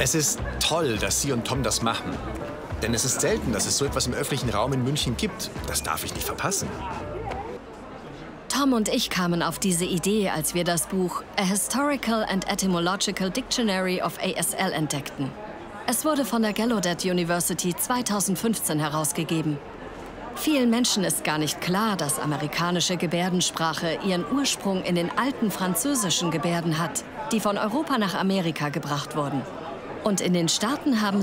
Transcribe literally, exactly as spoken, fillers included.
Es ist toll, dass Sie und Tom das machen. Denn es ist selten, dass es so etwas im öffentlichen Raum in München gibt. Das darf ich nicht verpassen. Tom und ich kamen auf diese Idee, als wir das Buch A Historical and Etymological Dictionary of A S L entdeckten. Es wurde von der Gallaudet University zweitausendfünfzehn herausgegeben. Vielen Menschen ist gar nicht klar, dass amerikanische Gebärdensprache ihren Ursprung in den alten französischen Gebärden hat, die von Europa nach Amerika gebracht wurden. Und in den Staaten haben